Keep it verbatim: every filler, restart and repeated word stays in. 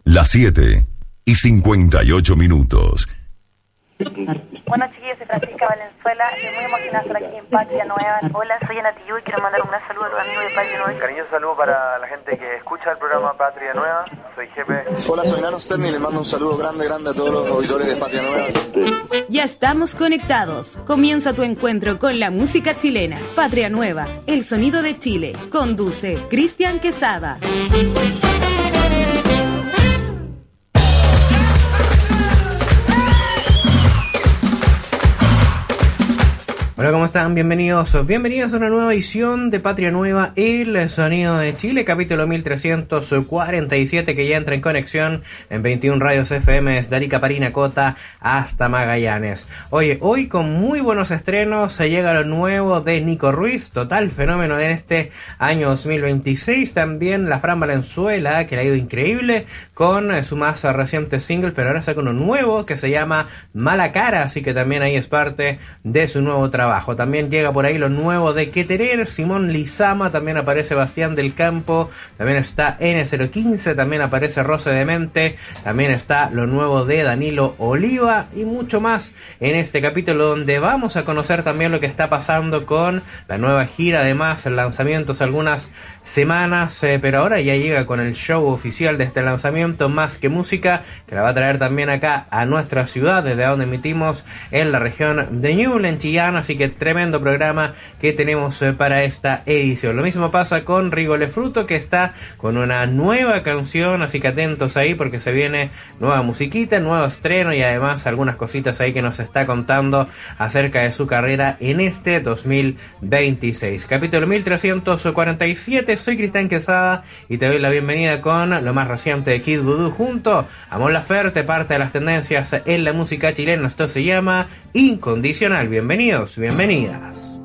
Las siete y cincuenta y ocho minutos. Bueno, chiquillos, soy Francisca Valenzuela, estoy muy emocionada de estar aquí en Patria Nueva. Hola, soy Ana Tillú y quiero mandar un gran saludo a los amigos de Patria Nueva. Un cariñoso saludo para la gente que escucha el programa Patria Nueva. Soy Jepe. Hola, soy Nano Sterni y le mando un saludo grande, grande a todos los auditores de Patria Nueva. Ya estamos conectados. Comienza tu encuentro con la música chilena. Patria Nueva, el sonido de Chile. Conduce Cristian Quesada. Hola, ¿cómo están? Bienvenidos, bienvenidos a una nueva edición de Patria Nueva, el sonido de Chile, capítulo mil trescientos cuarenta y siete, que ya entra en conexión en veintiún radios F M desde Arica, Parinacota hasta Magallanes. Oye, hoy con muy buenos estrenos se llega lo nuevo de Nico Ruiz, total fenómeno en este año dos mil veintiséis. También la Fran Valenzuela, que le ha ido increíble con su más reciente single, pero ahora saca uno nuevo que se llama Mala Cara, así que también ahí es parte de su nuevo trabajo. También llega por ahí lo nuevo de Queterer, Simón Lizama, también aparece Bastián del Campo, también está N cero quince, también aparece Rose Demente, también está lo nuevo de Danilo Oliva y mucho más en este capítulo, donde vamos a conocer también lo que está pasando con la nueva gira, además lanzamientos algunas semanas, eh, pero ahora ya llega con el show oficial de este lanzamiento, Más que Música, que la va a traer también acá a nuestra ciudad, desde donde emitimos en la región de Ñuble, en Chillán, así que tremendo programa que tenemos para esta edición. Lo mismo pasa con Rigole Fruto, que está con una nueva canción, así que atentos ahí porque se viene nueva musiquita, nuevo estreno y además algunas cositas ahí que nos está contando acerca de su carrera en este dos mil veintiséis. Capítulo mil trescientos cuarenta y siete, soy Cristian Quesada y te doy la bienvenida con lo más reciente de Kid Voodoo junto a Mon Laferte, parte de las tendencias en la música chilena. Esto se llama Incondicional. Bienvenidos, bienvenidas.